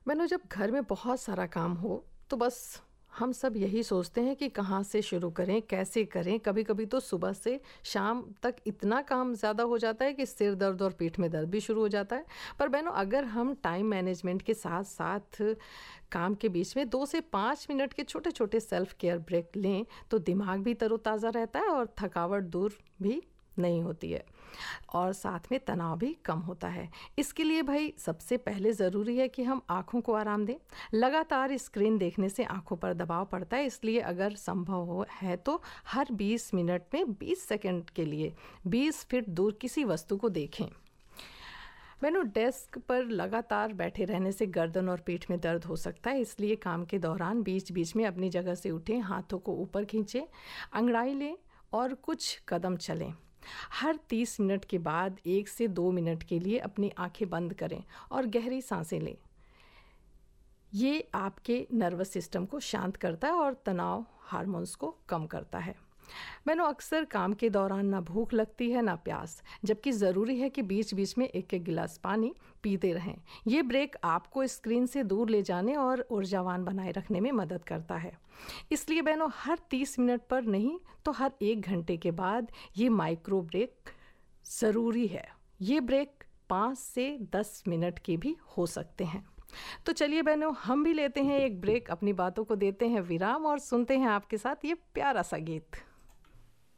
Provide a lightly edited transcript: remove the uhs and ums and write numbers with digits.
मैंने जब घर में बहुत सारा काम हो तो बस हम सब यही सोचते हैं कि कहाँ से शुरू करें, कैसे करें। कभी-कभी तो सुबह से शाम तक इतना काम ज़्यादा हो जाता है कि सिर दर्द और पीठ में दर्द भी शुरू हो जाता है। पर बहनों, अगर हम टाइम मैनेजमेंट के साथ-साथ काम के बीच में 2 से 5 मिनट के छोटे-छोटे सेल्फ केयर ब्रेक लें, तो दिमाग भी तरोताज़ा रहता है और थकावट दूर भी नहीं होती है और साथ में तनाव भी कम होता है। इसके लिए भाई सबसे पहले ज़रूरी है कि हम आँखों को आराम दें। लगातार स्क्रीन देखने से आँखों पर दबाव पड़ता है, इसलिए अगर संभव हो है तो हर 20 मिनट में 20 सेकंड के लिए 20 फीट दूर किसी वस्तु को देखें। मैंने डेस्क पर लगातार बैठे रहने से गर्दन और पीठ में दर्द हो सकता है, इसलिए काम के दौरान बीच-बीच में अपनी जगह से उठें, हाथों को ऊपर खींचें, अंगड़ाई लें और कुछ कदम चलें। हर 30 मिनट के बाद 1 से 2 मिनट के लिए अपनी आंखें बंद करें और गहरी सांसें लें। ये आपके नर्वस सिस्टम को शांत करता है और तनाव हार्मोन्स को कम करता है। मैंने अक्सर काम के दौरान ना भूख लगती है ना प्यास, जबकि ज़रूरी है कि बीच बीच में एक एक गिलास पानी पीते रहें। ये ब्रेक आपको स्क्रीन से दूर ले जाने और ऊर्जावान बनाए रखने में मदद करता है। इसलिए बहनों, हर 30 मिनट पर नहीं तो हर 1 घंटे के बाद ये माइक्रो ब्रेक ज़रूरी है। ये ब्रेक 5 से 10 मिनट के भी हो सकते हैं। तो चलिए बहनों, हम भी लेते हैं एक ब्रेक, अपनी बातों को देते हैं विराम और सुनते हैं आपके साथ ये प्यारा सा गीत।